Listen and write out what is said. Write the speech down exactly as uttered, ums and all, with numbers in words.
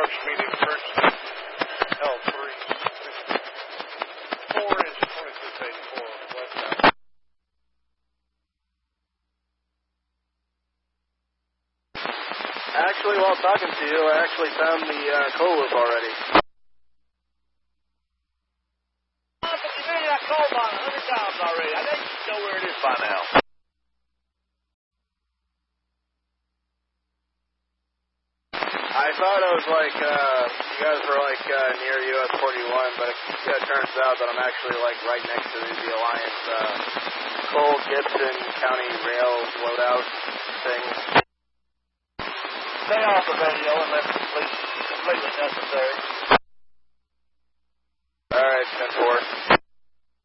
approach meeting first. L three. four is twenty-six eighty-four westbound. Actually, while talking to you, I actually found the uh, coal loop already. But you made that call about a hundred times already. I think you know where it is by now. I thought I was like, uh, you guys were like uh, near U S forty-one, but it yeah, turns out that I'm actually like right next to the, the Alliance uh, Cole Gibson County Rail loadout thing. Stay off the radio unless it's completely, completely necessary. Alright, ten four.